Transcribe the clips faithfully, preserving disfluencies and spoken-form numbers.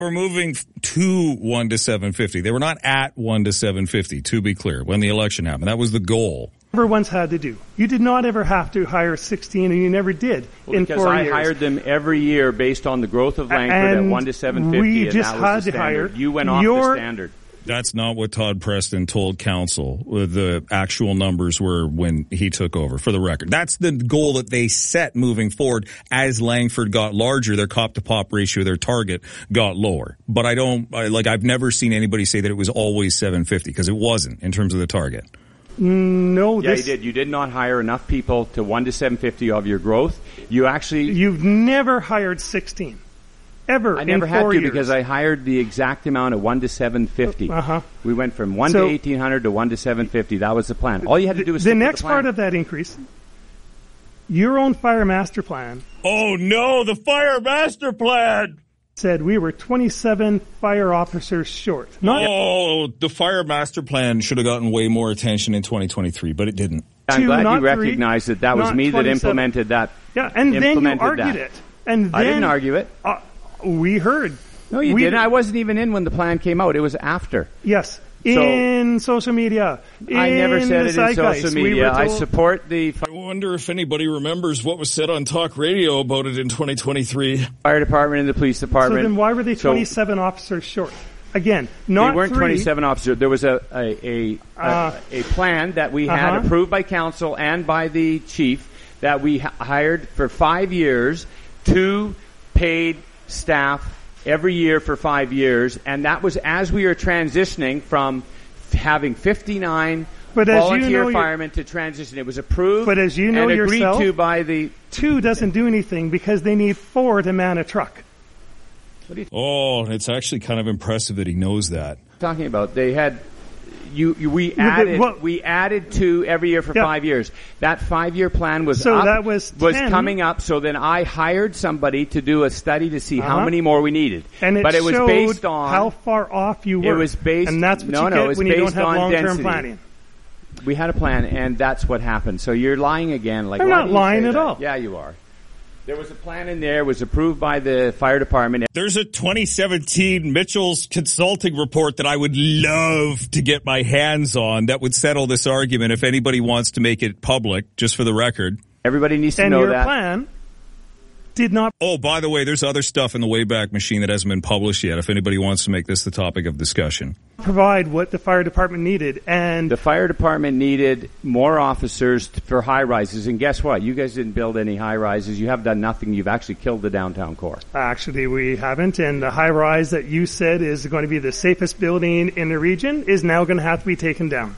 We're moving to one to seven fifty. They were not at one to seven fifty, to be clear, when the election happened. That was the goal. Never once had to do. You did not ever have to hire sixteen, and you never did well, in because four I years. hired them every year based on the growth of Langford and at one to seven fifty, we and just that had was the to standard. hire You went off your, the standard. That's not what Todd Preston told council. The actual numbers were when he took over, for the record. That's the goal that they set moving forward. As Langford got larger, their cop-to-pop ratio, their target, got lower. But I don't, I, like, I've never seen anybody say that it was always seven fifty, because it wasn't in terms of the target. No, yeah, this, you did. You did not hire enough people to one to seven fifty of your growth. You actually, you've never hired sixteen. Ever I never in had four to years. because I hired the exact amount at one to seven fifty. Uh-huh. We went from one so, to eighteen hundred to one to seven fifty. That was the plan. All you had to do was the stick next with the plan. part of that increase. Your own fire master plan. Oh no, the fire master plan said we were twenty-seven fire officers short. Not oh, the fire master plan should have gotten way more attention in twenty twenty-three, but it didn't. I'm two, glad not you recognized three, that that was me that implemented that. Yeah, and then you argued that. it. And then, I didn't argue it. Uh, we heard. No, you we didn't. I wasn't even in when the plan came out. It was after. Yes. In so, social media. In I never said it in social media. We I support the... I wonder if anybody remembers what was said on talk radio about it in twenty twenty-three. Fire department and the police department. So then why were they twenty-seven so, officers short? Again, not They weren't three. twenty-seven officers. There was a a, a, uh, a, a plan that we had uh-huh. approved by council and by the chief that we h- hired for five years, two paid staff every year for five years, and that was as we were transitioning from having fifty-nine but volunteer as you know firemen to transition. It was approved but as you know and agreed yourself, to by the... Two doesn't do anything because they need four to man a truck. Oh, it's actually kind of impressive that he knows that. Talking about they had you, you we added what, we added two every year for yeah. five years. That five year plan was so up, that was was ten. coming up. So then I hired somebody to do a study to see uh-huh. how many more we needed. And it but it was showed based on how far off you were. It was based, and that's what no, you no, get it was when you don't based have on long-term density. planning. We had a plan, and that's what happened. So you're lying again. Like I'm why not do you lying say at that? all. Yeah, you are. There was a plan in there. It was approved by the fire department. There's a twenty seventeen Mitchell's consulting report that I would love to get my hands on that would settle this argument if anybody wants to make it public, just for the record. Everybody needs to and know your that. plan did not... Oh, by the way, there's other stuff in the Wayback Machine that hasn't been published yet if anybody wants to make this the topic of discussion. Provide what the fire department needed, and the fire department needed more officers t- for high rises. And guess what? You guys didn't build any high rises. You have done nothing. You've actually killed the downtown core. Actually, we haven't. And the high rise that you said is going to be the safest building in the region is now going to have to be taken down.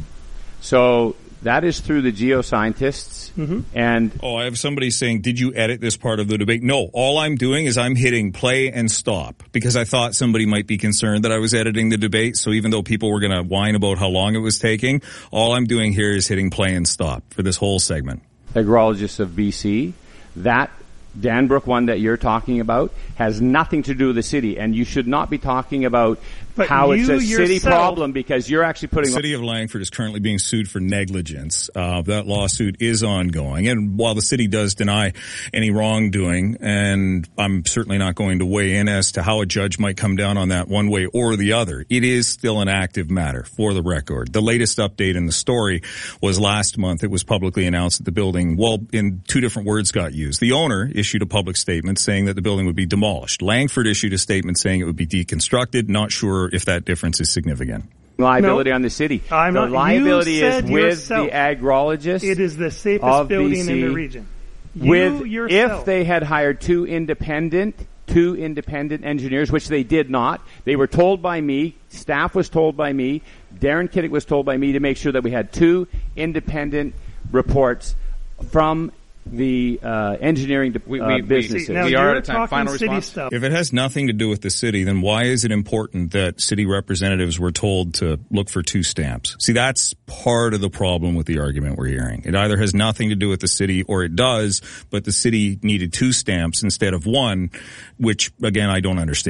So that is through the geoscientists. Mm-hmm. And oh, I have somebody saying, did you edit this part of the debate? No, all I'm doing is I'm hitting play and stop because I thought somebody might be concerned that I was editing the debate. So even though people were going to whine about how long it was taking, all I'm doing here is hitting play and stop for this whole segment. Agrologists of B C, that Danbrook one that you're talking about has nothing to do with the city, and you should not be talking about but how it's a yourself, city problem because you're actually putting... The city of Langford is currently being sued for negligence. Uh, that lawsuit is ongoing, and while the city does deny any wrongdoing, and I'm certainly not going to weigh in as to how a judge might come down on that one way or the other, it is still an active matter for the record. The latest update in the story was last month. It was publicly announced that the building, well, in two different words got used. The owner issued a public statement saying that the building would be demolished. Langford issued a statement saying it would be deconstructed. Not sure if that difference is significant. Liability no, on the city. I'm the not, liability is with yourself, the agrologist. It is the safest building B C in the region. You with yourself. If they had hired two independent, two independent engineers, which they did not, they were told by me, staff was told by me, Darren Kiddick was told by me to make sure that we had two independent reports from the uh, engineering de- we, uh, we, businesses. See, now we are you're at a time. talking Final city response. stuff. If it has nothing to do with the city, then why is it important that city representatives were told to look for two stamps? See, that's part of the problem with the argument we're hearing. It either has nothing to do with the city or it does, but the city needed two stamps instead of one, which, again, I don't understand.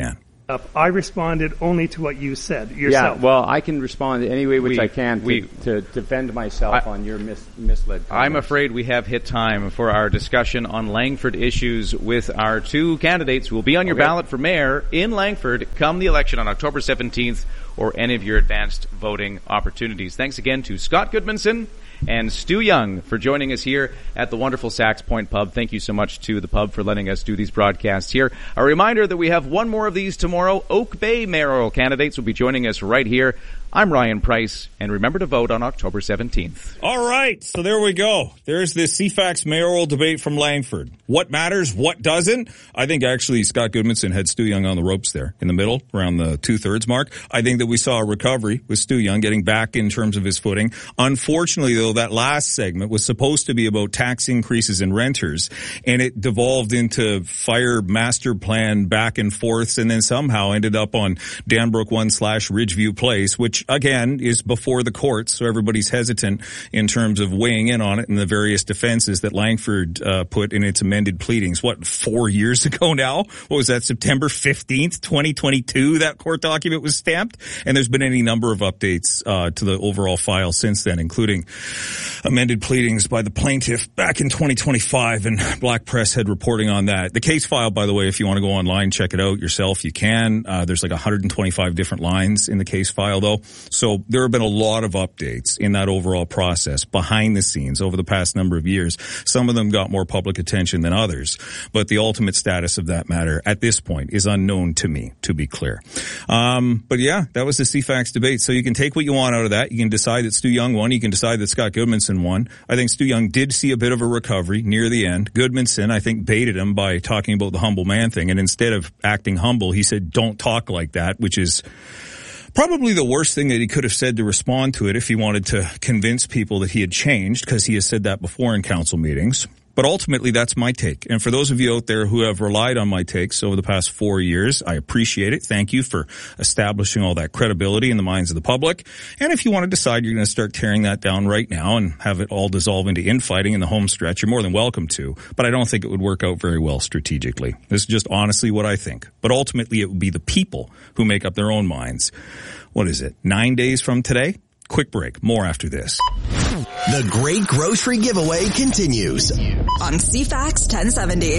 I responded only to what you said yourself. Yeah, well, I can respond any way which we, I can to, we, to defend myself I, on your mis, misled comment. I'm afraid we have hit time for our discussion on Langford issues with our two candidates who will be on your okay. ballot for mayor in Langford come the election on October seventeenth or any of your advanced voting opportunities. Thanks again to Scott Goodmanson and Stu Young for joining us here at the wonderful Sax Point Pub. Thank you so much to the pub for letting us do these broadcasts here. A reminder that we have one more of these tomorrow. Oak Bay mayoral candidates will be joining us right here. I'm Ryan Price, and remember to vote on October seventeenth. All right, so there we go. There's this C FAX mayoral debate from Langford. What matters, what doesn't? I think actually Scott Goodmanson had Stu Young on the ropes there in the middle, around the two-thirds mark. I think that we saw a recovery with Stu Young getting back in terms of his footing. Unfortunately, though, that last segment was supposed to be about tax increases in renters, and it devolved into fire master plan back and forths, and then somehow ended up on Danbrook one slash Ridgeview Place, which again is before the courts, so everybody's hesitant in terms of weighing in on it and the various defenses that Langford uh, put in its amended pleadings. What, four years ago now? What was that, September fifteenth, twenty twenty-two, that court document was stamped? And there's been any number of updates uh, to the overall file since then, including amended pleadings by the plaintiff back in twenty twenty-five, and Black Press had reporting on that. The case file, by the way, if you want to go online, check it out yourself, you can. Uh, there's like one hundred twenty-five different lines in the case file, though. So there have been a lot of updates in that overall process behind the scenes over the past number of years. Some of them got more public attention than others, but the ultimate status of that matter at this point is unknown to me, to be clear. Um, but yeah, that was the C FAX debate. So you can take what you want out of that. You can decide that Stu Young won. You can decide that Scott Goodmanson won. I think Stu Young did see a bit of a recovery near the end. Goodmanson, I think, baited him by talking about the humble man thing. And instead of acting humble, he said, don't talk like that, which is probably the worst thing that he could have said to respond to it if he wanted to convince people that he had changed, because he has said that before in council meetings. But ultimately, that's my take. And for those of you out there who have relied on my takes over the past four years, I appreciate it. Thank you for establishing all that credibility in the minds of the public. And if you want to decide you're going to start tearing that down right now and have it all dissolve into infighting in the home stretch, you're more than welcome to. But I don't think it would work out very well strategically. This is just honestly what I think. But ultimately, it would be the people who make up their own minds. What is it? Nine days from today? Quick break. More after this. The Great Grocery Giveaway continues on C FAX ten seventy.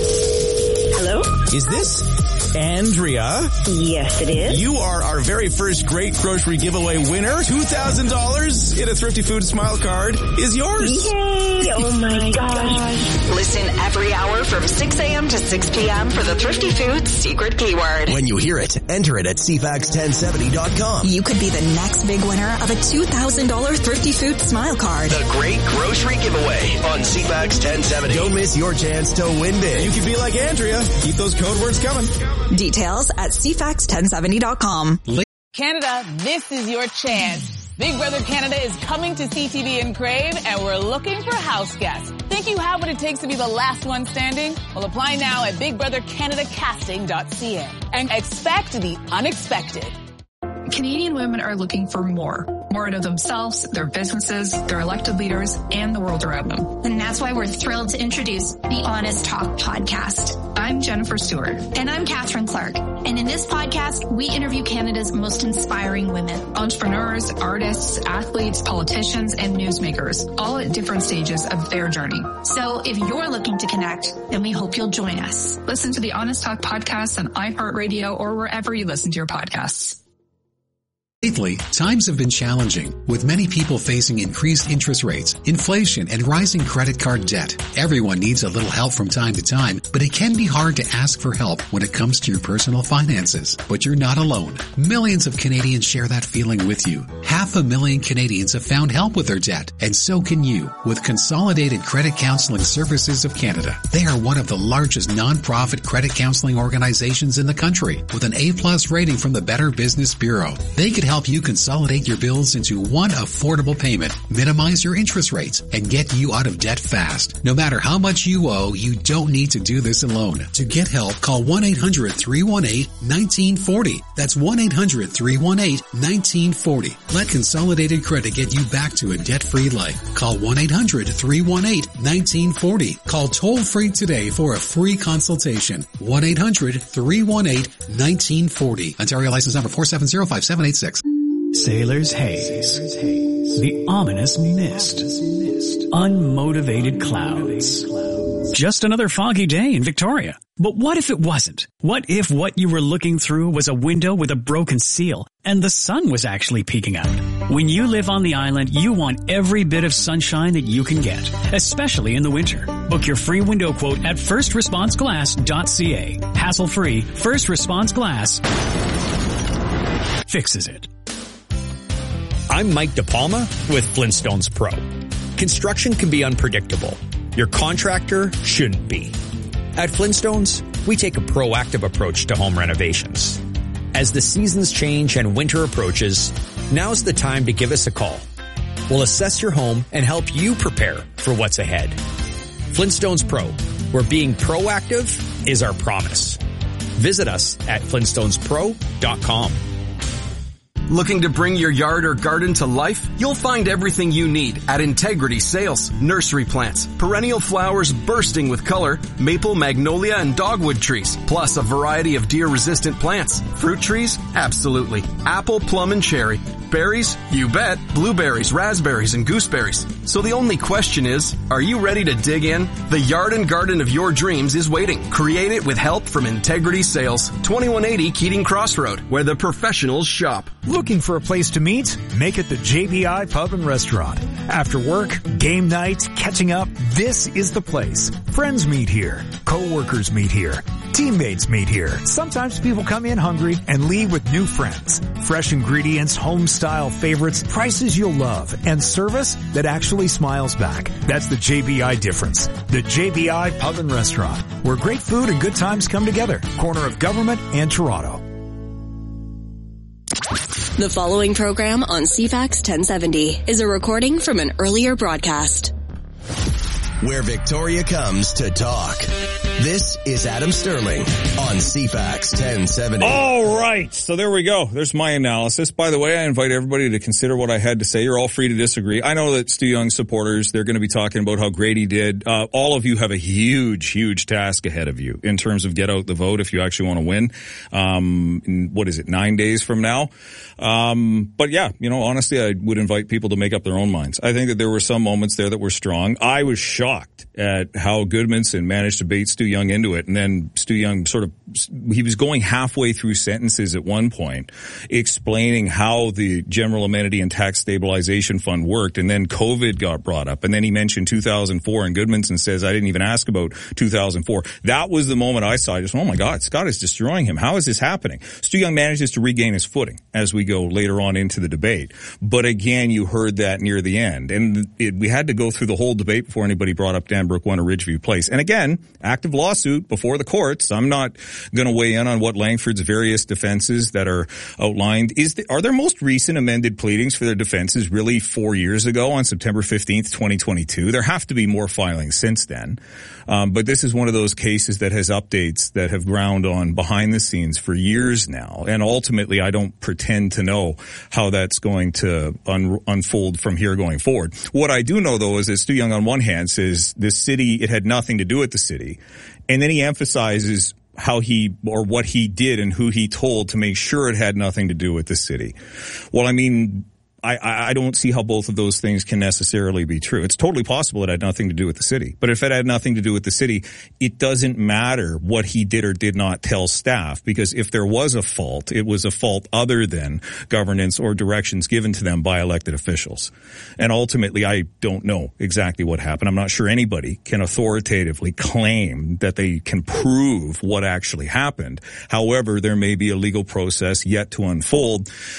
Hello? Is this Andrea? Yes, it is. You are our very first Great Grocery Giveaway winner. two thousand dollars in a Thrifty Food Smile card is yours. Yay! Oh my gosh. Listen every hour from six a.m. to six p.m. for the Thrifty Foods secret keyword. When you hear it, enter it at C FAX ten seventy dot com. You could be the next big winner of a two thousand dollars Thrifty Food Smile card. The Great Grocery Giveaway on C FAX ten seventy. Don't miss your chance to win big. You could be like Andrea. Keep those code words coming. Details at C FAX ten seventy dot com. Canada, this is your chance. Big Brother Canada is coming to C T V and Crave, and we're looking for house guests. Think you have what it takes to be the last one standing? Well, apply now at big brother canada casting dot c a and expect the unexpected. Canadian women are looking for more. More out of themselves, their businesses, their elected leaders, and the world around them. And that's why we're thrilled to introduce the Honest Talk podcast. I'm Jennifer Stewart. And I'm Catherine Clark. And in this podcast, we interview Canada's most inspiring women. Entrepreneurs, artists, athletes, politicians, and newsmakers, all at different stages of their journey. So if you're looking to connect, then we hope you'll join us. Listen to the Honest Talk podcast on iHeartRadio or wherever you listen to your podcasts. Lately, times have been challenging, with many people facing increased interest rates, inflation, and rising credit card debt. Everyone needs a little help from time to time, but it can be hard to ask for help when it comes to your personal finances. But you're not alone. Millions of Canadians share that feeling with you. Half a million Canadians have found help with their debt, and so can you with Consolidated Credit Counseling Services of Canada. They are one of the largest non-profit credit counseling organizations in the country, with an A plus rating from the Better Business Bureau. They could help help you consolidate your bills into one affordable payment, minimize your interest rates, and get you out of debt fast. No matter how much you owe, you don't need to do this alone. To get help, call one eight hundred three one eight one nine four zero. That's one eight hundred three one eight one nine four zero. Let Consolidated Credit get you back to a debt-free life. Call one eight hundred three one eight one nine four zero. Call toll-free today for a free consultation. one eight hundred three one eight one nine four zero. Ontario license number four seven zero five seven eight six. Sailor's Haze. The ominous mist. Unmotivated clouds. Just another foggy day in Victoria. But what if it wasn't? What if what you were looking through was a window with a broken seal and the sun was actually peeking out? When you live on the island, you want every bit of sunshine that you can get, especially in the winter. Book your free window quote at first response glass dot c a. Hassle-free, First Response Glass fixes it. I'm Mike DePalma with Flintstones Pro. Construction can be unpredictable. Your contractor shouldn't be. At Flintstones, we take a proactive approach to home renovations. As the seasons change and winter approaches, now's the time to give us a call. We'll assess your home and help you prepare for what's ahead. Flintstones Pro, where being proactive is our promise. Visit us at flintstones pro dot com. Looking to bring your yard or garden to life? You'll find everything you need at Integrity Sales. Nursery plants, perennial flowers bursting with color, maple, magnolia, and dogwood trees, plus a variety of deer-resistant plants. Fruit trees? Absolutely. Apple, plum, and cherry. Berries? You bet. Blueberries, raspberries, and gooseberries. So the only question is, are you ready to dig in? The yard and garden of your dreams is waiting. Create it with help from Integrity Sales. twenty-one eighty Keating Crossroad, where the professionals shop. Looking for a place to meet? Make it the J B I Pub and Restaurant. After work, game night, catching up, this is the place. Friends meet here. Co-workers meet here. Teammates meet here. Sometimes people come in hungry and leave with new friends. Fresh ingredients, home-style favorites, prices you'll love, and service that actually smiles back. That's the J B I difference. The J B I Pub and Restaurant, where great food and good times come together. Corner of Government and Toronto. The following program on C FAX ten seventy is a recording from an earlier broadcast. Where Victoria comes to talk. This is Adam Sterling on C FAX ten seventy. All right. So there we go. There's my analysis. By the way, I invite everybody to consider what I had to say. You're all free to disagree. I know that Stu Young supporters, they're going to be talking about how great he did. Uh, all of you have a huge, huge task ahead of you in terms of get out the vote if you actually want to win. Um, in, what is it, nine days from now? Um, but yeah, you know, honestly, I would invite people to make up their own minds. I think that there were some moments there that were strong. I was shocked at how Goodmanson managed to bait Stu Young into it. And then Stu Young sort of, he was going halfway through sentences at one point, explaining how the General Amenity and Tax Stabilization Fund worked. And then COVID got brought up. And then he mentioned two thousand four, and Goodmanson says, I didn't even ask about two thousand four. That was the moment I saw. I just, oh my God, Scott is destroying him. How is this happening? Stu Young manages to regain his footing as we go later on into the debate. But again, you heard that near the end. And it, we had to go through the whole debate before anybody brought up Danbrook one or Ridgeview Place. And again, active lawsuit before the courts. I'm not going to weigh in on what Langford's various defenses that are outlined. Is the, are their most recent amended pleadings for their defenses really four years ago on September fifteenth, twenty twenty-two? There have to be more filings since then. Um, but this is one of those cases that has updates that have ground on behind the scenes for years now. And ultimately, I don't pretend to know how that's going to un- unfold from here going forward. What I do know, though, is that Stu Young on one hand says the city, it had nothing to do with the city. And then he emphasizes how he, or what he did and who he told to make sure it had nothing to do with the city. Well, I mean, I, I don't see how both of those things can necessarily be true. It's totally possible it had nothing to do with the city. But if it had nothing to do with the city, it doesn't matter what he did or did not tell staff, because if there was a fault, it was a fault other than governance or directions given to them by elected officials. And ultimately, I don't know exactly what happened. I'm not sure anybody can authoritatively claim that they can prove what actually happened. However, there may be a legal process yet to unfold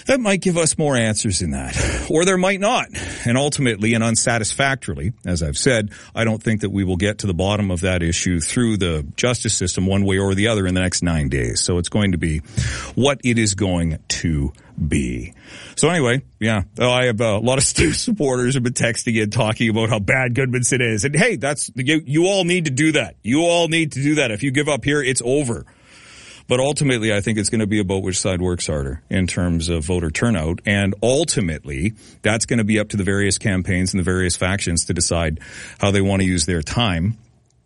That might give us more answers than that. Or there might not. And ultimately and unsatisfactorily, as I've said, I don't think that we will get to the bottom of that issue through the justice system one way or the other in the next nine days. So it's going to be what it is going to be. So anyway, yeah, I have a lot of Stu supporters have been texting in talking about how bad Goodmanson is. And hey, that's, you, you all need to do that. You all need to do that. If you give up here, it's over. But ultimately, I think it's going to be about which side works harder in terms of voter turnout. And ultimately, that's going to be up to the various campaigns and the various factions to decide how they want to use their time.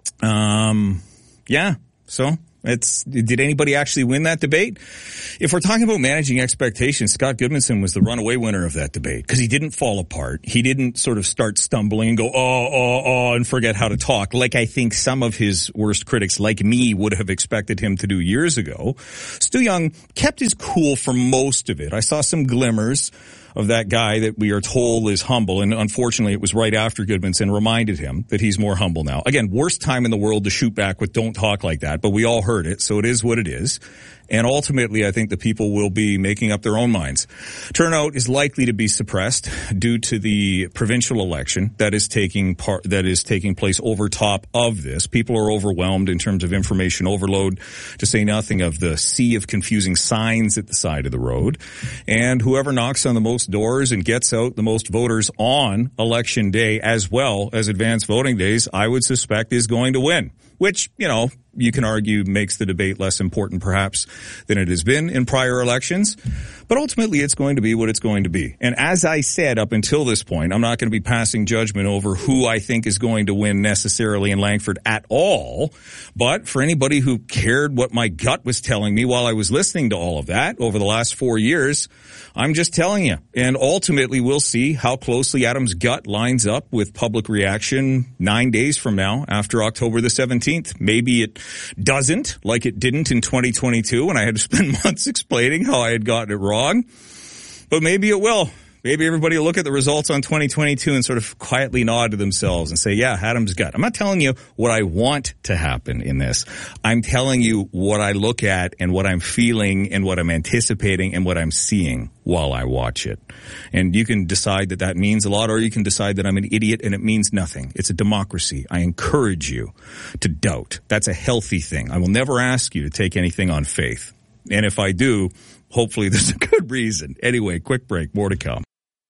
Um, yeah, so it's, did anybody actually win that debate? If we're talking about managing expectations, Scott Goodmanson was the runaway winner of that debate because he didn't fall apart. He didn't sort of start stumbling and go, oh, oh, oh, and forget how to talk, like I think some of his worst critics, like me, would have expected him to do years ago. Stu Young kept his cool for most of it. I saw some glimmers of that guy that we are told is humble, and unfortunately it was right after Goodmanson reminded him that he's more humble now. Again, worst time in the world to shoot back with don't talk like that, but we all heard it, so it is what it is. And ultimately, I think the people will be making up their own minds. Turnout is likely to be suppressed due to the provincial election that is taking part, that is taking place over top of this. People are overwhelmed in terms of information overload, to say nothing of the sea of confusing signs at the side of the road. And whoever knocks on the most doors and gets out the most voters on election day as well as advanced voting days, I would suspect is going to win. Which, you know, you can argue makes the debate less important perhaps than it has been in prior elections. But ultimately, it's going to be what it's going to be. And as I said up until this point, I'm not going to be passing judgment over who I think is going to win necessarily in Langford at all. But for anybody who cared what my gut was telling me while I was listening to all of that over the last four years, I'm just telling you. And ultimately, we'll see how closely Adam's gut lines up with public reaction nine days from now after October the seventeenth. Maybe it doesn't, like it didn't in twenty twenty-two when I had to spend months explaining how I had gotten it wrong. But maybe it will. Maybe everybody will look at the results on twenty twenty-two and sort of quietly nod to themselves and say, yeah, Adam's gut. I'm not telling you what I want to happen in this. I'm telling you what I look at and what I'm feeling and what I'm anticipating and what I'm seeing while I watch it. And you can decide that that means a lot, or you can decide that I'm an idiot and it means nothing. It's a democracy. I encourage you to doubt. That's a healthy thing. I will never ask you to take anything on faith. And if I do, hopefully there's a good reason. Anyway, quick break. More to come.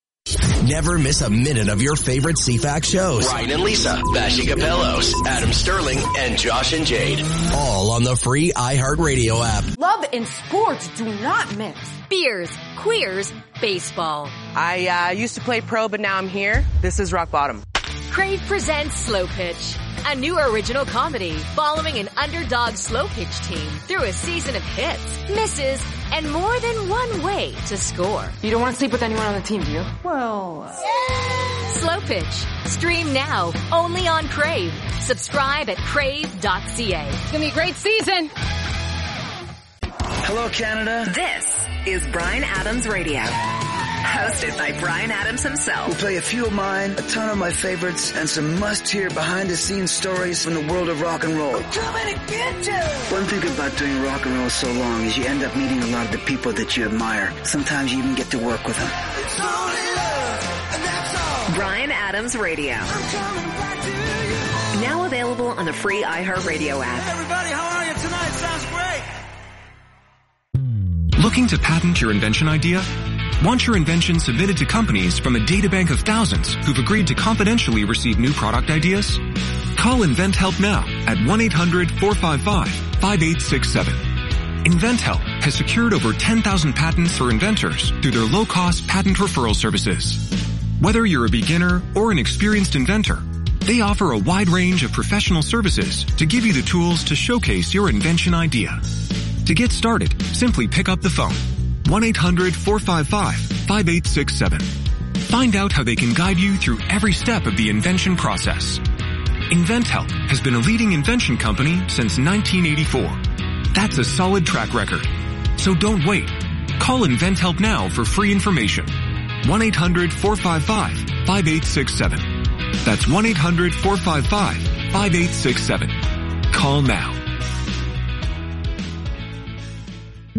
Never miss a minute of your favorite C FAX shows. Ryan and Lisa, Vashi Capellos, Adam Sterling, and Josh and Jade. All on the free iHeartRadio app. Love and sports do not mix. Beers, queers, baseball. I uh, used to play pro, but now I'm here. This is rock bottom. Crave presents Slow Pitch, a new original comedy following an underdog slow pitch team through a season of hits, misses, and more than one way to score. You don't want to sleep with anyone on the team, do you? Well... Uh... Slow Pitch. Stream now, only on Crave. Subscribe at crave dot c a. It's going to be a great season. Hello, Canada. This is Bryan Adams Radio. Hosted by Bryan Adams himself. We'll play a few of mine, a ton of my favorites, and some must-hear behind-the-scenes stories from the world of rock and roll. I'm coming to get you! One thing about doing rock and roll so long is you end up meeting a lot of the people that you admire. Sometimes you even get to work with them. It's only love, and that's all. Bryan Adams Radio. I'm coming back to you. Now available on the free iHeartRadio app. Hey everybody, how are you tonight? Sounds great! Looking to patent your invention idea? Want your invention submitted to companies from a databank of thousands who've agreed to confidentially receive new product ideas? Call InventHelp now at one eight hundred four five five five eight six seven. InventHelp has secured over ten thousand patents for inventors through their low-cost patent referral services. Whether you're a beginner or an experienced inventor, they offer a wide range of professional services to give you the tools to showcase your invention idea. To get started, simply pick up the phone. one eight hundred four five five five eight six seven. Find out how they can guide you through every step of the invention process. InventHelp has been a leading invention company since nineteen eighty-four. That's a solid track record. So don't wait. Call InventHelp now for free information. one eight hundred four five five five eight six seven. That's one eight hundred four five five five eight six seven. Call now.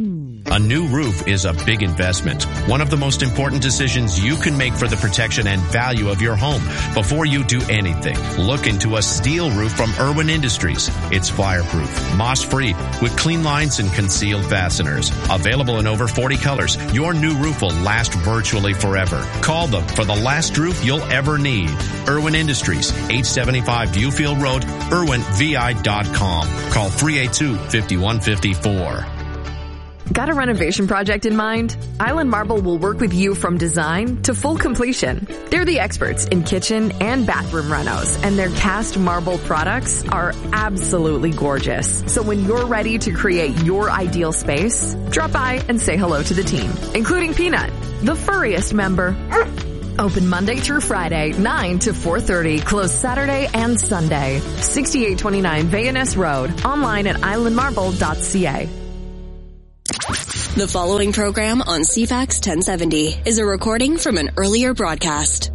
A new roof is a big investment, one of the most important decisions you can make for the protection and value of your home. Before you do anything, look into a steel roof from Irwin Industries. It's fireproof, moss-free, with clean lines and concealed fasteners. Available in over forty colors, your new roof will last virtually forever. Call them for the last roof you'll ever need. Irwin Industries, eight seventy-five Viewfield Road, irwin v i dot com. Call three eight two, five one five four. Got a renovation project in mind? Island Marble will work with you from design to full completion. They're the experts in kitchen and bathroom renos, and their cast marble products are absolutely gorgeous. So when you're ready to create your ideal space, drop by and say hello to the team, including Peanut, the furriest member. Open Monday through Friday, nine to four thirty. Closed Saturday and Sunday. sixty-eight twenty-nine Vayaness Road. Online at island marble dot c a. The following program on C FAX ten seventy is a recording from an earlier broadcast.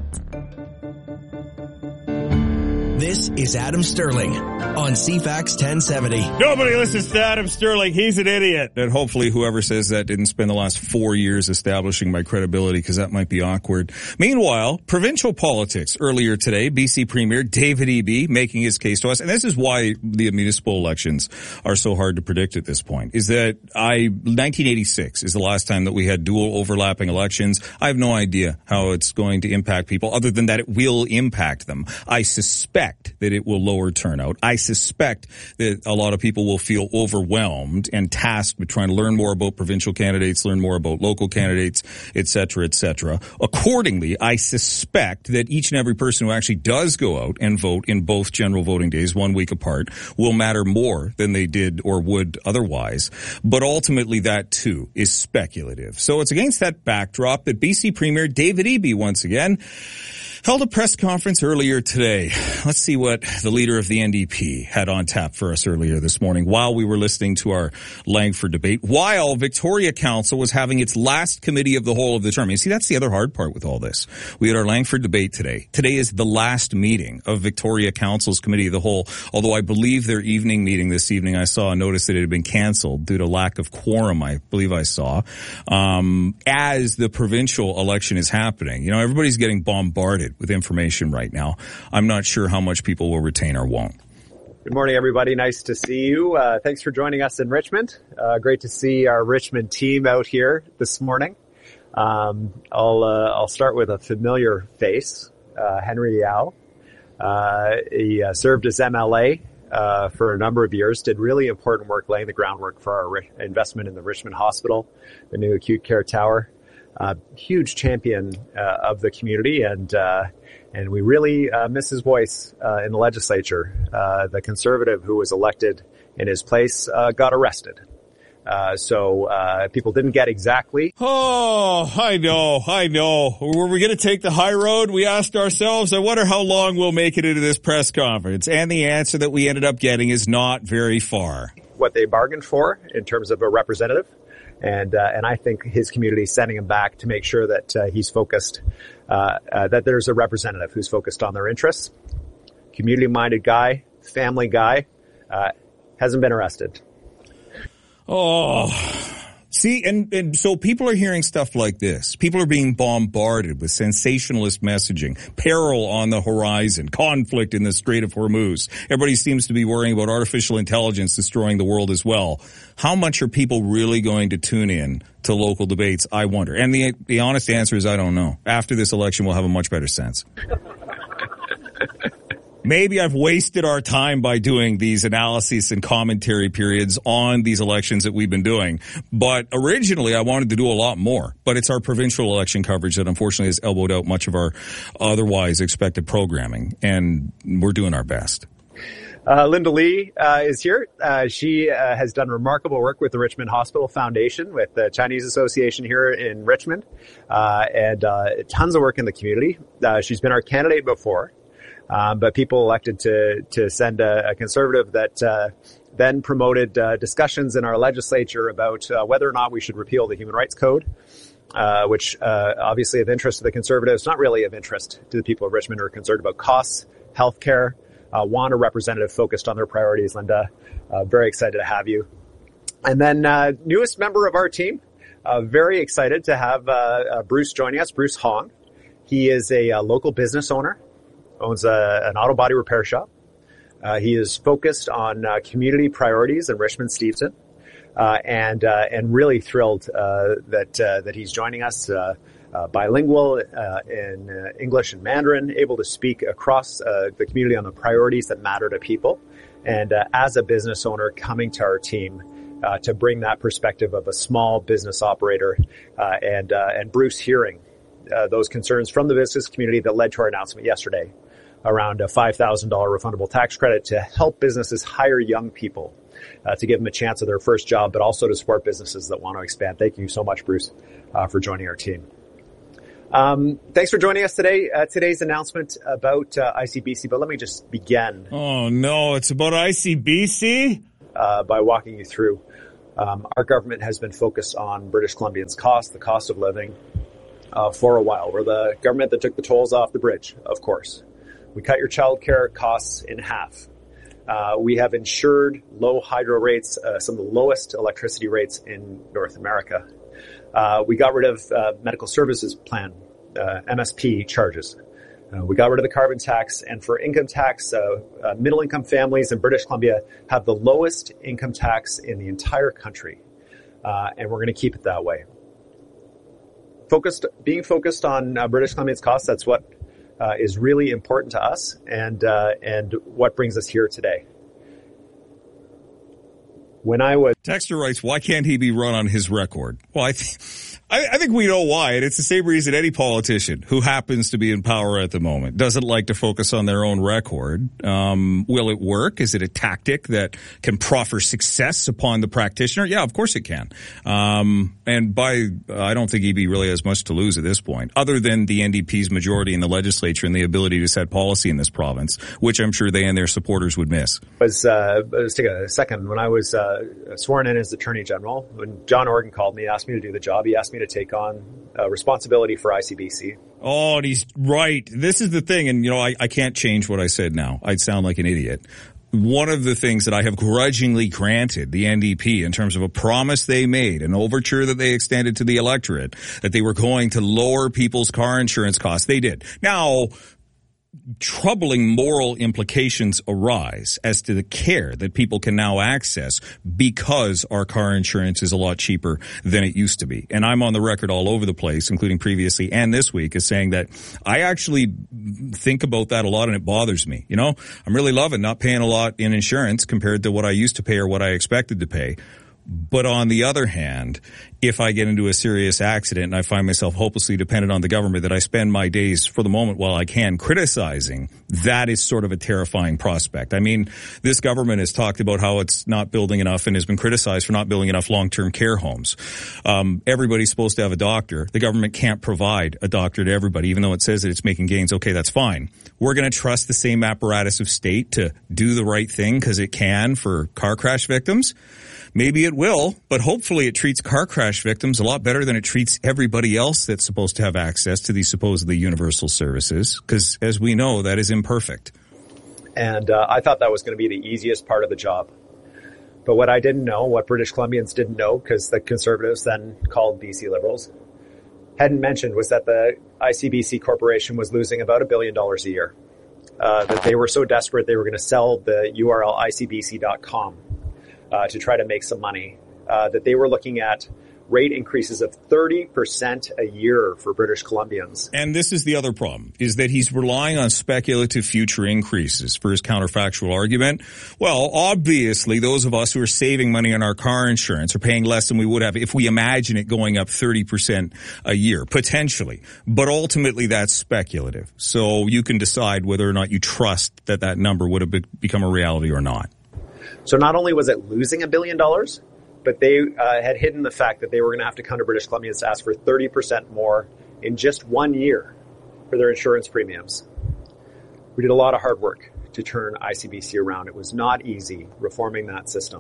This is Adam Sterling on C FAX ten seventy. Nobody listens to Adam Sterling. He's an idiot. And hopefully whoever says that didn't spend the last four years establishing my credibility, because that might be awkward. Meanwhile, provincial politics. Earlier today, B C Premier David Eby making his case to us. And this is why the municipal elections are so hard to predict at this point, is that I, nineteen eighty-six is the last time that we had dual overlapping elections. I have no idea how it's going to impact people, other than that it will impact them. I suspect that it will lower turnout. I suspect that a lot of people will feel overwhelmed and tasked with trying to learn more about provincial candidates, learn more about local candidates, et cetera, et cetera. Accordingly, I suspect that each and every person who actually does go out and vote in both general voting days, one week apart, will matter more than they did or would otherwise. But ultimately, that too is speculative. So it's against that backdrop that B C Premier David Eby once again held a press conference earlier today. Let's see what the leader of the N D P had on tap for us earlier this morning while we were listening to our Langford debate, while Victoria Council was having its last committee of the whole of the term. You see, that's the other hard part with all this. We had our Langford debate today. Today is the last meeting of Victoria Council's committee of the whole, although I believe their evening meeting this evening, I saw a notice that it had been canceled due to lack of quorum, I believe I saw, um, as the provincial election is happening. You know, everybody's getting bombarded with information right now. I'm not sure how much people will retain or won't. Good morning, everybody. Nice to see you. Uh, thanks for joining us in Richmond. Uh, great to see our Richmond team out here this morning. Um, I'll uh, I'll start with a familiar face, uh, Henry Yao. Uh, he uh, served as M L A uh, for a number of years, did really important work laying the groundwork for our ri- investment in the Richmond Hospital, the new acute care tower. Uh, huge champion uh, of the community, and uh, and we really uh, miss his voice uh, in the legislature. Uh, the Conservative who was elected in his place uh, got arrested. Uh, so uh, people didn't get exactly. Oh, I know, I know. Were we going to take the high road? We asked ourselves. I wonder how long we'll make it into this press conference. And the answer that we ended up getting is not very far. What they bargained for in terms of a representative. And uh, and I think his community is sending him back to make sure that uh, he's focused, uh, uh, that there's a representative who's focused on their interests. Community-minded guy, family guy, uh, hasn't been arrested. Oh, see, and, and so people are hearing stuff like this. People are being bombarded with sensationalist messaging, peril on the horizon, conflict in the Strait of Hormuz. Everybody seems to be worrying about artificial intelligence destroying the world as well. How much are people really going to tune in to local debates? I wonder. And the, the honest answer is I don't know. After this election, we'll have a much better sense. Maybe I've wasted our time by doing these analyses and commentary periods on these elections that we've been doing. But originally I wanted to do a lot more. But it's our provincial election coverage that unfortunately has elbowed out much of our otherwise expected programming. And we're doing our best. Uh, Linda Lee uh, is here. Uh, she uh, has done remarkable work with the Richmond Hospital Foundation, with the Chinese Association here in Richmond, uh, and uh, tons of work in the community. Uh, she's been our candidate before. Um, but people elected to to send a, a Conservative that uh, then promoted uh, discussions in our legislature about uh, whether or not we should repeal the Human Rights Code, uh, which uh, obviously of interest to the Conservatives, not really of interest to the people of Richmond who are concerned about costs, health care, uh, want a representative focused on their priorities. Linda, uh, very excited to have you. And then uh, newest member of our team, uh, very excited to have uh, uh, Bruce joining us, Bruce Hong. He is a, a local business owner, owns a, an auto body repair shop. Uh, he is focused on uh, community priorities in Richmond-Steveston, uh, and uh, and really thrilled uh, that uh, that he's joining us. Uh, uh, bilingual uh, in uh, English and Mandarin, able to speak across uh, the community on the priorities that matter to people, and uh, as a business owner, coming to our team uh, to bring that perspective of a small business operator, uh, and uh, and Bruce hearing uh, those concerns from the business community that led to our announcement yesterday around a five thousand dollars refundable tax credit to help businesses hire young people, uh, to give them a chance at their first job, but also to support businesses that want to expand. Thank you so much, Bruce, uh, for joining our team. Um, thanks for joining us today. Uh, today's announcement about uh, I C B C, but let me just begin. Oh, no, it's about I C B C? Uh, by walking you through. Um, our government has been focused on British Columbians' cost, the cost of living, uh, for a while. We're the government that took the tolls off the bridge, of course. We cut your childcare costs in half. Uh, we have insured low hydro rates, uh, some of the lowest electricity rates in North America. Uh, we got rid of uh, medical services plan, uh, M S P charges. Uh, we got rid of the carbon tax, and for income tax, uh, uh, middle-income families in British Columbia have the lowest income tax in the entire country, uh, and we're going to keep it that way. Focused, being focused on uh, British Columbia's costs, that's what uh, is really important to us, and uh, and what brings us here today. When I was Texter writes, why can't he be run on his record? Well, I, th- I, I think we know why, and it's the same reason any politician who happens to be in power at the moment doesn't like to focus on their own record. Um, will it work? Is it a tactic that can proffer success upon the practitioner? Yeah, of course it can. Um, and by, uh, I don't think E B really has much to lose at this point, other than the N D P's majority in the legislature and the ability to set policy in this province, which I'm sure they and their supporters would miss. Was, uh, let's take a second. When I was, uh, sworn in as Attorney General, when John Organ called me, asked me to do the job, he asked me to take on uh, responsibility for I C B C. Oh, and he's right. This is the thing, and you know, I, I can't change what I said now. I'd sound like an idiot. One of the things that I have grudgingly granted the N D P in terms of a promise they made, an overture that they extended to the electorate, that they were going to lower people's car insurance costs. They did. Now, troubling moral implications arise as to the care that people can now access because our car insurance is a lot cheaper than it used to be. And I'm on the record all over the place, including previously and this week, as saying that I actually think about that a lot and it bothers me. You know, I'm really loving not paying a lot in insurance compared to what I used to pay or what I expected to pay. But on the other hand, if I get into a serious accident and I find myself hopelessly dependent on the government that I spend my days for the moment while I can criticizing, that is sort of a terrifying prospect. I mean, this government has talked about how it's not building enough and has been criticized for not building enough long-term care homes. Um, everybody's supposed to have a doctor. The government can't provide a doctor to everybody, even though it says that it's making gains. Okay, that's fine. We're going to trust the same apparatus of state to do the right thing because it can for car crash victims. Maybe it will, but hopefully it treats car crash victims a lot better than it treats everybody else that's supposed to have access to these supposedly universal services, because as we know, that is imperfect. And uh, I thought that was going to be the easiest part of the job. But what I didn't know, what British Columbians didn't know, because the Conservatives then called B C Liberals, hadn't mentioned, was that the I C B C Corporation was losing about a billion dollars a year. Uh, that they were so desperate they were going to sell the U R L I C B C dot com. Uh, to try to make some money, uh, that they were looking at rate increases of thirty percent a year for British Columbians. And this is the other problem, is that he's relying on speculative future increases for his counterfactual argument. Well, obviously, those of us who are saving money on our car insurance are paying less than we would have if we imagine it going up thirty percent a year, potentially. But ultimately, that's speculative. So you can decide whether or not you trust that that number would have be- become a reality or not. So not only was it losing a billion dollars, but they uh, had hidden the fact that they were going to have to come to British Columbians to ask for thirty percent more in just one year for their insurance premiums. We did a lot of hard work to turn I C B C around. It was not easy reforming that system.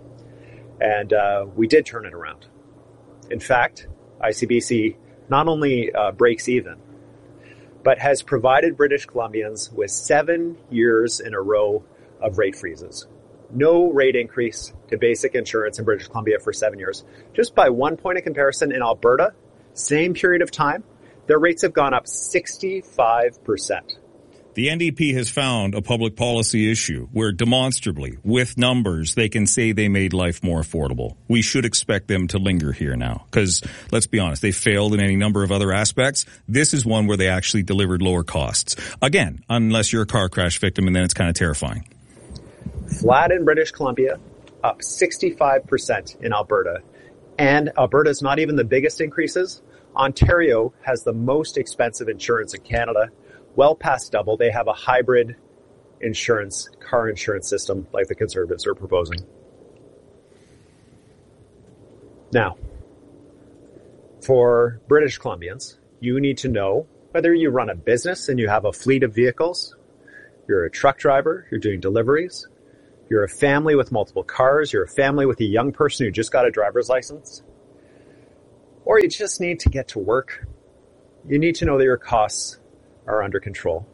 And uh, we did turn it around. In fact, I C B C not only uh, breaks even, but has provided British Columbians with seven years in a row of rate freezes. no rate increase to basic insurance in British Columbia for seven years. Just by one point of comparison, in Alberta, same period of time, their rates have gone up sixty-five percent. The N D P has found a public policy issue where demonstrably, with numbers, they can say they made life more affordable. We should expect them to linger here now because, let's be honest, they failed in any number of other aspects. This is one where they actually delivered lower costs. Again, unless you're a car crash victim, and then it's kind of terrifying. Flat in British Columbia, up sixty-five percent in Alberta. And Alberta is not even the biggest increases. Ontario has the most expensive insurance in Canada. Well past double. They have a hybrid insurance, car insurance system like the Conservatives are proposing. Now, for British Columbians, you need to know whether you run a business and you have a fleet of vehicles, you're a truck driver, you're doing deliveries, you're a family with multiple cars, you're a family with a young person who just got a driver's license, or you just need to get to work. You need to know that your costs are under control.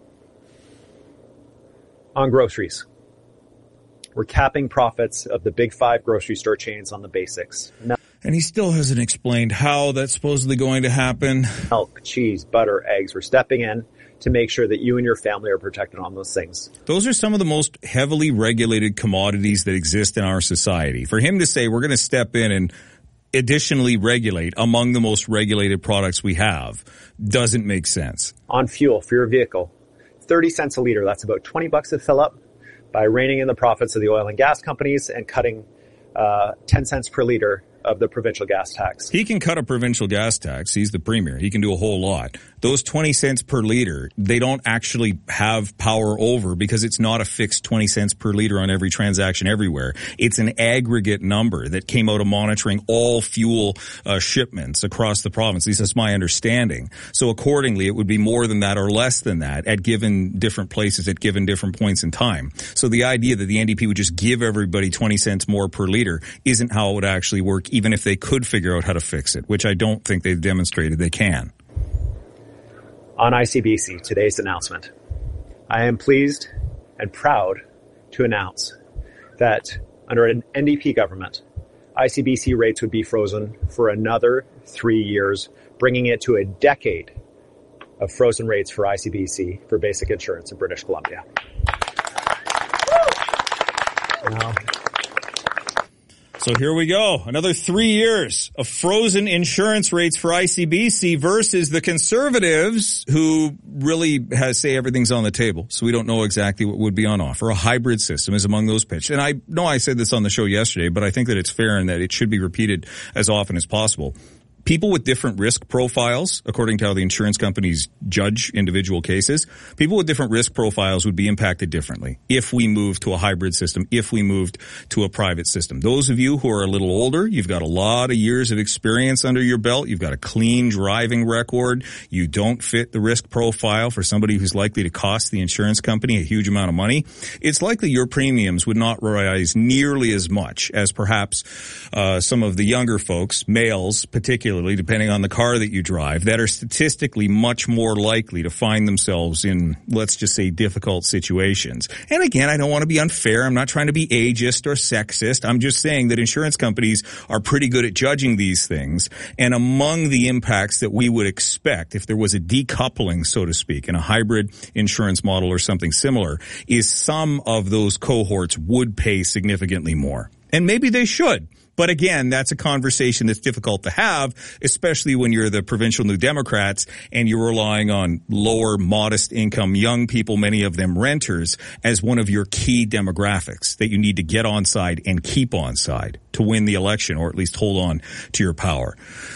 On groceries, we're capping profits of the big five grocery store chains on the basics. And he still hasn't explained how that's supposedly going to happen. Milk, cheese, butter, eggs. We're stepping in to make sure that you and your family are protected on those things. Those are some of the most heavily regulated commodities that exist in our society. For him to say we're going to step in and additionally regulate among the most regulated products we have doesn't make sense. On fuel for your vehicle, thirty cents a liter. That's about twenty bucks to fill up. By reining in the profits of the oil and gas companies and cutting uh, ten cents per liter of the provincial gas tax. He can cut a provincial gas tax. He's the premier. He can do a whole lot. Those twenty cents per liter, they don't actually have power over because it's not a fixed twenty cents per liter on every transaction everywhere. It's an aggregate number that came out of monitoring all fuel uh, shipments across the province. At least that's my understanding. So accordingly, it would be more than that or less than that at given different places at given different points in time. So the idea that the N D P would just give everybody twenty cents more per liter isn't how it would actually work, even if they could figure out how to fix it, which I don't think they've demonstrated they can. On I C B C, today's announcement. I am pleased and proud to announce that under an N D P government, I C B C rates would be frozen for another three years, bringing it to a decade of frozen rates for I C B C for basic insurance in British Columbia. Now, So here we go. Another three years of frozen insurance rates for I C B C versus the Conservatives, who really has say everything's on the table. So we don't know exactly what would be on offer. A hybrid system is among those pitched. And I know I said this on the show yesterday, but I think that it's fair and that it should be repeated as often as possible. People with different risk profiles, according to how the insurance companies judge individual cases, people with different risk profiles would be impacted differently if we moved to a hybrid system, if we moved to a private system. Those of you who are a little older, you've got a lot of years of experience under your belt, you've got a clean driving record, you don't fit the risk profile for somebody who's likely to cost the insurance company a huge amount of money, it's likely your premiums would not rise nearly as much as perhaps uh, some of the younger folks, males particularly, depending on the car that you drive, that are statistically much more likely to find themselves in, let's just say, difficult situations. And again, I don't want to be unfair. I'm not trying to be ageist or sexist. I'm just saying that insurance companies are pretty good at judging these things. And among the impacts that we would expect if there was a decoupling, so to speak, in a hybrid insurance model or something similar, is some of those cohorts would pay significantly more. And maybe they should. But again, that's a conversation that's difficult to have, especially when you're the provincial New Democrats and you're relying on lower, modest income young people, many of them renters, as one of your key demographics that you need to get on side and keep on side to win the election, or at least hold on to your power.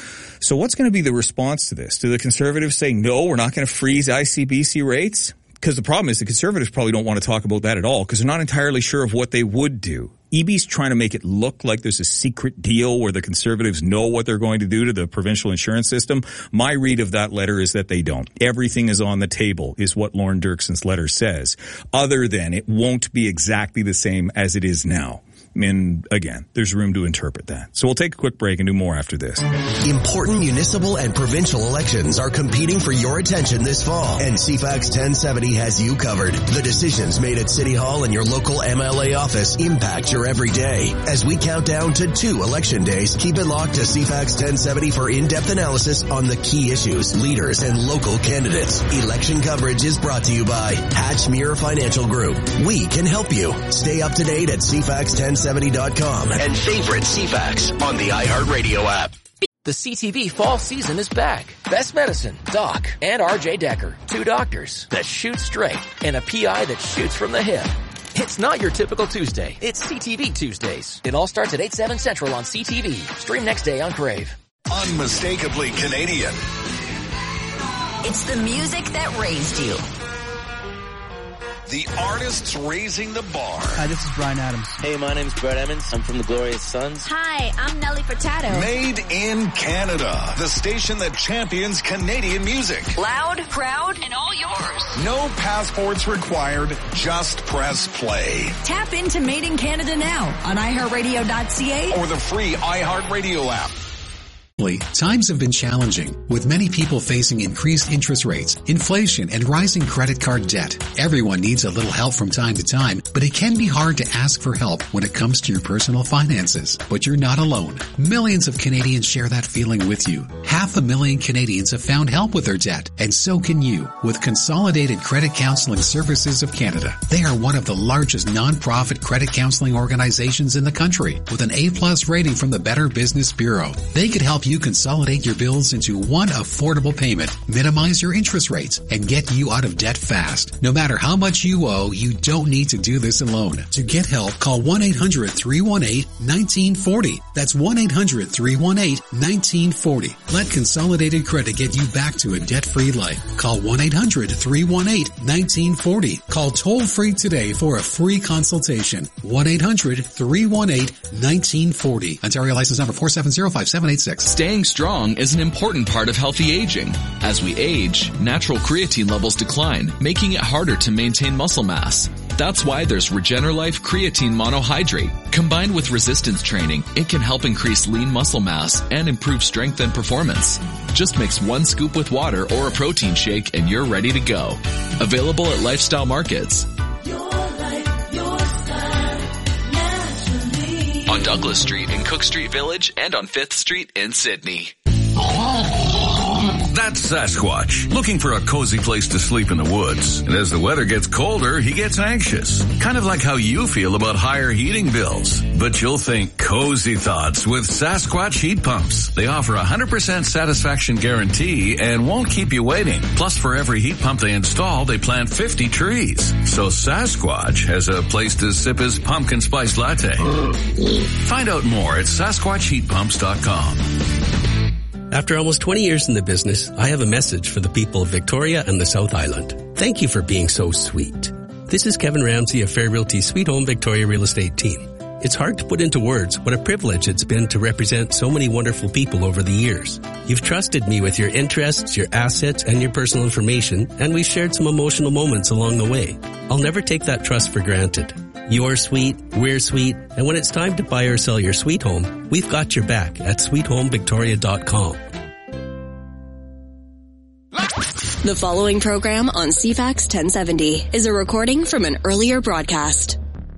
So what's going to be the response to this? Do the Conservatives say, no, we're not going to freeze I C B C rates? Because the problem is the Conservatives probably don't want to talk about that at all because they're not entirely sure of what they would do. E B's trying to make it look like there's a secret deal where the Conservatives know what they're going to do to the provincial insurance system. My read of that letter is that they don't. Everything is on the table, is what Lauren Dirkson's letter says, other than it won't be exactly the same as it is now. And again, there's room to interpret that. So we'll take a quick break and do more after this. Important municipal and provincial elections are competing for your attention this fall, and C FAX ten seventy has you covered. The decisions made at City Hall and your local M L A office impact your everyday. As we count down to two election days, keep it locked to C FAX ten seventy for in-depth analysis on the key issues, leaders, and local candidates. Election coverage is brought to you by Hatchmere Financial Group. We can help you. Stay up to date at C FAX ten seventy dot com and favorite C FAX on the iHeartRadio app. The C T V fall season is back. Best Medicine, Doc, and R J Decker. Two doctors that shoot straight and a P I that shoots from the hip. It's not your typical Tuesday. It's C T V Tuesdays. It all starts at eight, seven Central on C T V. Stream next day on Crave. Unmistakably Canadian. It's the music that raised you. The artists raising the bar. Hi, this is Brian Adams. Hey, my name's Brett Emmons. I'm from the Glorious Sons. Hi, I'm Nelly Furtado. Made in Canada. The station that champions Canadian music. Loud, proud, and all yours. No passports required. Just press play. Tap into Made in Canada now on i heart radio dot c a or the free iHeartRadio app. Times have been challenging, with many people facing increased interest rates, inflation, and rising credit card debt. Everyone needs a little help from time to time, but it can be hard to ask for help when it comes to your personal finances. But you're not alone. Millions of Canadians share that feeling with you. Half a million Canadians have found help with their debt, and so can you with Consolidated Credit Counseling Services of Canada. They are one of the largest non-profit credit counseling organizations in the country, with an A-plus rating from the Better Business Bureau. They could help you consolidate your bills into one affordable payment, minimize your interest rates, and get you out of debt fast. No matter how much you owe, you don't need to do this alone. To get help, call one eight hundred, three one eight, one nine four zero. That's one eight hundred, three one eight, one nine four zero. Let Consolidated Credit get you back to a debt-free life. Call one eight hundred, three one eight, one nine four zero. Call toll-free today for a free consultation. one eight hundred, three one eight, one nine four zero. Ontario license number four seven zero, five seven eight six. Staying strong is an important part of healthy aging. As we age, natural creatine levels decline, making it harder to maintain muscle mass. That's why there's Regenerlife Creatine Monohydrate. Combined with resistance training, it can help increase lean muscle mass and improve strength and performance. Just mix one scoop with water or a protein shake and you're ready to go. Available at Lifestyle Markets. On Douglas Street in Cook Street Village and on fifth Street in Sydney. That's Sasquatch, looking for a cozy place to sleep in the woods. And as the weather gets colder, he gets anxious. Kind of like how you feel about higher heating bills. But you'll think cozy thoughts with Sasquatch heat pumps. They offer a one hundred percent satisfaction guarantee and won't keep you waiting. Plus, for every heat pump they install, they plant fifty trees. So Sasquatch has a place to sip his pumpkin spice latte. Find out more at Sasquatch Heat Pumps dot com. After almost twenty years in the business, I have a message for the people of Victoria and the South Island. Thank you for being so sweet. This is Kevin Ramsey of Fair Realty Sweet Home Victoria Real Estate Team. It's hard to put into words what a privilege it's been to represent so many wonderful people over the years. You've trusted me with your interests, your assets, and your personal information, and we've shared some emotional moments along the way. I'll never take that trust for granted. You're sweet, we're sweet, and when it's time to buy or sell your sweet home, we've got your back at sweet home victoria dot com. The following program on C FAX ten seventy is a recording from an earlier broadcast.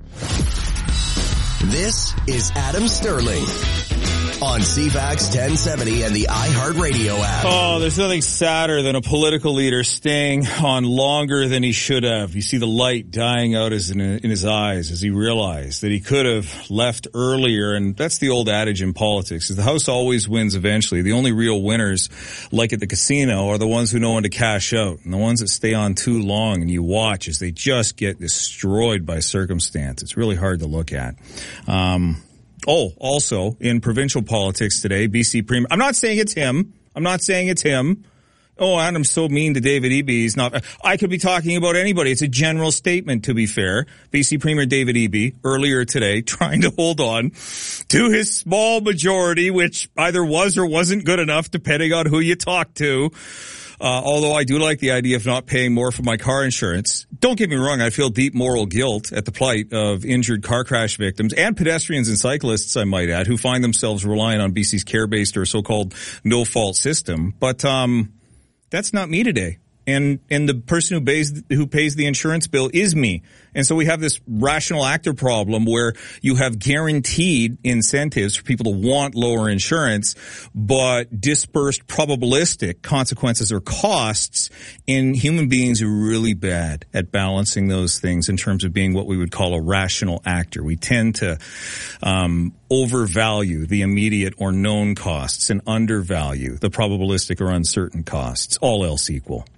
This is Adam Sterling on C FAX ten seventy and the iHeartRadio app. Oh, there's nothing sadder than a political leader staying on longer than he should have. You see the light dying out in his eyes as he realized that he could have left earlier. And that's the old adage in politics, is the house always wins eventually. The only real winners, like at the casino, are the ones who know when to cash out, and the ones that stay on too long and you watch as they just get destroyed by circumstance. It's really hard to look at. Um, Oh, also in provincial politics today, B C Premier. I'm not saying it's him. I'm not saying it's him. Oh, Adam's so mean to David Eby. He's not. I could be talking about anybody. It's a general statement, to be fair. B C Premier David Eby earlier today trying to hold on to his small majority, which either was or wasn't good enough, depending on who you talk to. Uh, although I do like the idea of not paying more for my car insurance. Don't get me wrong, I feel deep moral guilt at the plight of injured car crash victims and pedestrians and cyclists, I might add, who find themselves relying on B C's care-based or so-called no-fault system. But um that's not me today. And and the person who pays who pays the insurance bill is me. And so we have this rational actor problem where you have guaranteed incentives for people to want lower insurance, but dispersed probabilistic consequences or costs in human beings who are really bad at balancing those things in terms of being what we would call a rational actor. We tend to um overvalue the immediate or known costs and undervalue the probabilistic or uncertain costs, all else equal.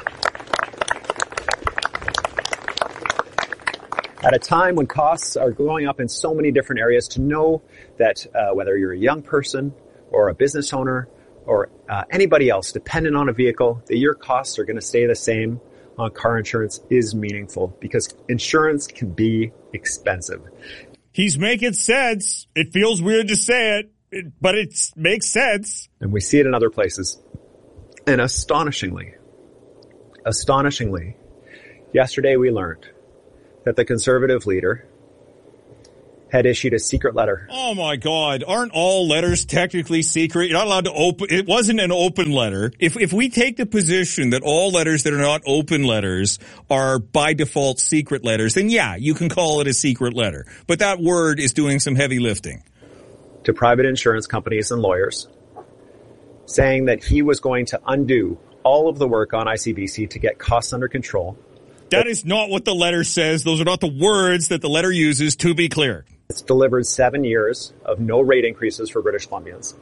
At a time when costs are going up in so many different areas, to know that uh, whether you're a young person or a business owner or uh, anybody else dependent on a vehicle, that your costs are going to stay the same on car insurance is meaningful, because insurance can be expensive. He's making sense. It feels weird to say it, but it makes sense. And we see it in other places. And astonishingly, astonishingly, yesterday we learned that the Conservative leader had issued a secret letter. Oh my God. Aren't all letters technically secret? You're not allowed to open. It wasn't an open letter. If, if we take the position that all letters that are not open letters are by default secret letters, then yeah, you can call it a secret letter. But that word is doing some heavy lifting. To private insurance companies and lawyers, saying that he was going to undo all of the work on I C B C to get costs under control. That is not what the letter says. Those are not the words that the letter uses, to be clear. It's delivered seven years of no rate increases for British Columbians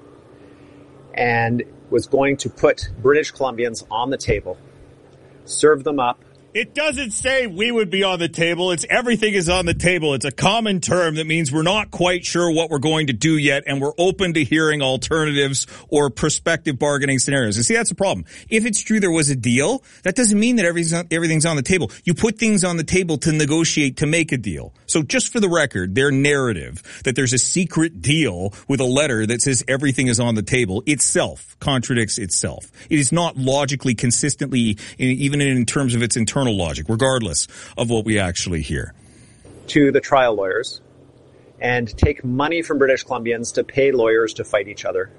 and was going to put British Columbians on the table, serve them up. It doesn't say we would be on the table. It's everything is on the table. It's a common term that means we're not quite sure what we're going to do yet, and we're open to hearing alternatives or prospective bargaining scenarios. And see, that's the problem. If it's true there was a deal, that doesn't mean that everything's on, everything's on the table. You put things on the table to negotiate, to make a deal. So just for the record, their narrative that there's a secret deal with a letter that says everything is on the table itself contradicts itself. It is not logically consistently, even in terms of its internal logic, regardless of what we actually hear. To the trial lawyers and take money from British Columbians to pay lawyers to fight each other.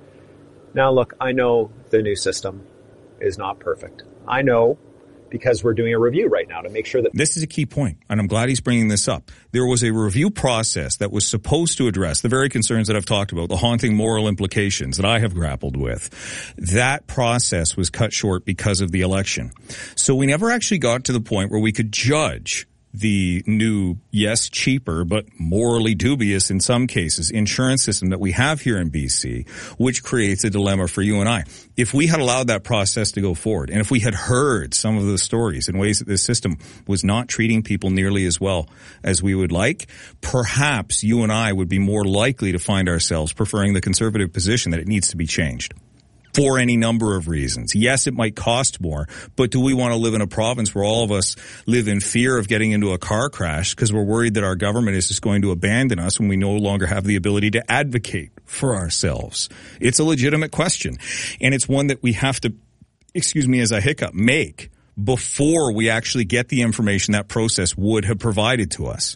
Now, look, I know the new system is not perfect. I know, because we're doing a review right now to make sure that... This is a key point, and I'm glad he's bringing this up. There was a review process that was supposed to address the very concerns that I've talked about, the haunting moral implications that I have grappled with. That process was cut short because of the election. So we never actually got to the point where we could judge the new, yes, cheaper, but morally dubious in some cases, insurance system that we have here in B C, which creates a dilemma for you and I. If we had allowed that process to go forward, and if we had heard some of the stories in ways that this system was not treating people nearly as well as we would like, perhaps you and I would be more likely to find ourselves preferring the Conservative position that it needs to be changed. For any number of reasons. Yes, it might cost more, but do we want to live in a province where all of us live in fear of getting into a car crash because we're worried that our government is just going to abandon us when we no longer have the ability to advocate for ourselves? It's a legitimate question, and it's one that we have to, excuse me as I hiccup, make before we actually get the information that process would have provided to us.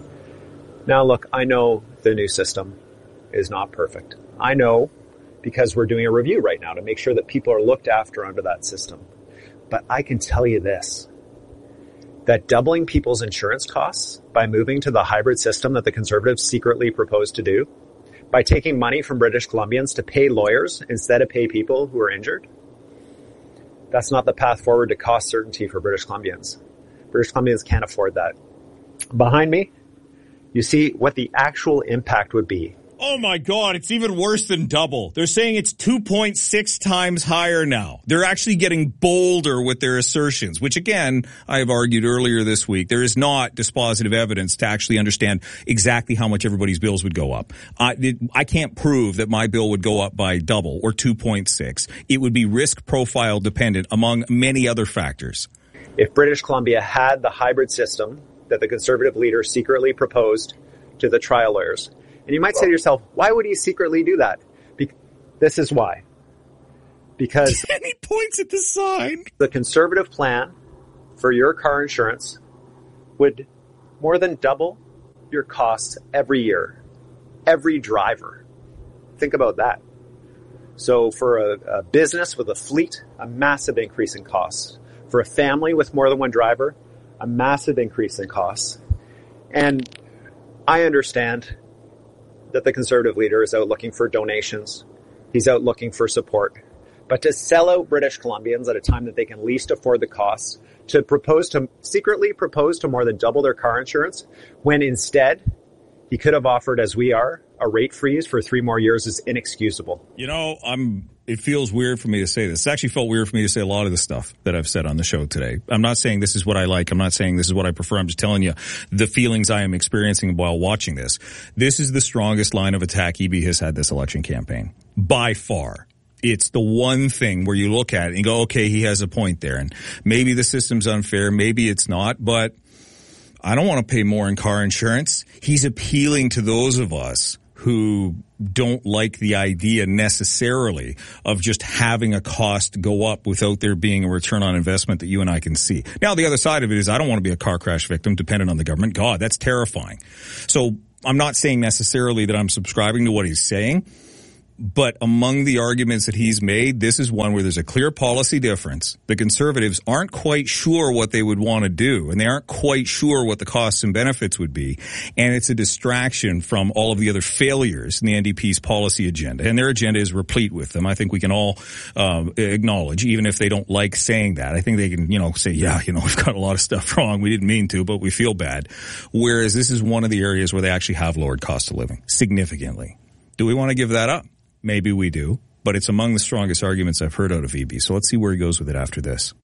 Now, look, I know the new system is not perfect. I know, because we're doing a review right now to make sure that people are looked after under that system. But I can tell you this, that doubling people's insurance costs by moving to the hybrid system that the Conservatives secretly proposed to do, by taking money from British Columbians to pay lawyers instead of pay people who are injured, that's not the path forward to cost certainty for British Columbians. British Columbians can't afford that. Behind me, you see what the actual impact would be Oh my God, it's even worse than double. They're saying it's two point six times higher now. They're actually getting bolder with their assertions, which again, I have argued earlier this week, there is not dispositive evidence to actually understand exactly how much everybody's bills would go up. I, it, I can't prove that my bill would go up by double or two point six. It would be risk profile dependent among many other factors. If British Columbia had the hybrid system that the Conservative leader secretly proposed to the trial lawyers, and you might say to yourself, why would he secretly do that? Be- this is why. Because and he points at the sign. The Conservative plan for your car insurance would more than double your costs every year. Every driver. Think about that. So for a, a business with a fleet, a massive increase in costs. For a family with more than one driver, a massive increase in costs. And I understand that the Conservative leader is out looking for donations. He's out looking for support. But to sell out British Columbians at a time that they can least afford the costs, to propose to secretly propose to more than double their car insurance, when instead he could have offered, as we are, a rate freeze for three more years is inexcusable. You know, I'm. It feels weird for me to say this. It actually felt weird for me to say a lot of the stuff that I've said on the show today. I'm not saying this is what I like. I'm not saying this is what I prefer. I'm just telling you the feelings I am experiencing while watching this. This is the strongest line of attack E B has had this election campaign. By far. It's the one thing where you look at it and go, okay, he has a point there. And maybe the system's unfair. Maybe it's not. But I don't want to pay more in car insurance. He's appealing to those of us who don't like the idea necessarily of just having a cost go up without there being a return on investment that you and I can see. Now, the other side of it is I don't want to be a car crash victim dependent on the government. God, that's terrifying. So I'm not saying necessarily that I'm subscribing to what he's saying, but among the arguments that he's made, this is one where there's a clear policy difference. The Conservatives aren't quite sure what they would want to do, and they aren't quite sure what the costs and benefits would be. And it's a distraction from all of the other failures in the N D P's policy agenda. And their agenda is replete with them. I think we can all um, acknowledge, even if they don't like saying that. I think they can, you know, say, yeah, you know, we've got a lot of stuff wrong. We didn't mean to, but we feel bad. Whereas this is one of the areas where they actually have lowered cost of living significantly. Do we want to give that up? Maybe we do, but it's among the strongest arguments I've heard out of E B. So let's see where he goes with it after this.